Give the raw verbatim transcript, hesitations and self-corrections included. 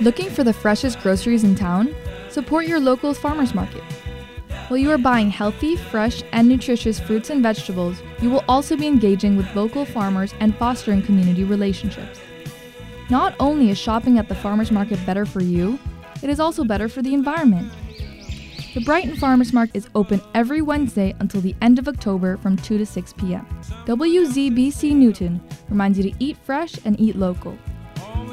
Looking for the freshest groceries in town? Support your local farmers market. While you are buying healthy, fresh, and nutritious fruits and vegetables, you will also be engaging with local farmers and fostering community relationships. Not only is shopping at the farmers market better for you, it is also better for the environment. The Brighton Farmers Market is open every Wednesday until the end of October from two to six p m W Z B C Newton reminds you to eat fresh and eat local.